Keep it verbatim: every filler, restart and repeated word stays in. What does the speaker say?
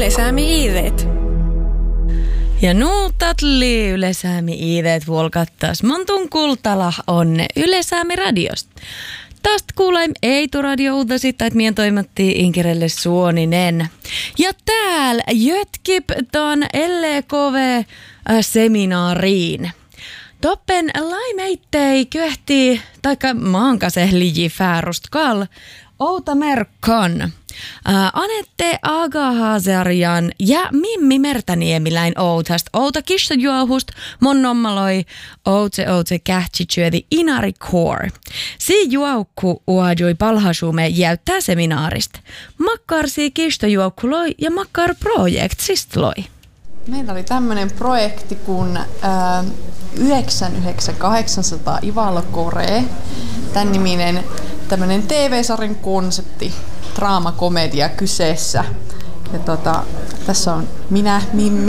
Ylesäämi iidet. Ja nuutatli Ylesäämi iidet volkattas montun kultala onne Ylesäämi radiosta. Tästä kuulaim Eitu radio uutasit, että mien toimittiin Inkerelle Suoninen. Ja täällä jötkip ton L K V-seminaariin. Toppen laimeittei kyöhtii, taikka maankasehlijii färust kall, outa merkon. Äh, Anette Agahasarjan ja Mimmi Mertaniemiläin outast outa kissajuohust monnommaloi outse outse kähtsytyödi Inari Core. Si juokku uajui palhasume jäyttää seminaarista. Makkarsi kissajuokku loi ja makkar projektsist loi. Meillä oli tämmöinen projekti kuin äh, yhdeksänkymmentäyhdeksän kahdeksansataa Ivalo Core. Tämän niminen tämmöinen T V-sarjan konsepti, draamakomedia kyseessä. Ja tota, tässä on minä, Mimmi,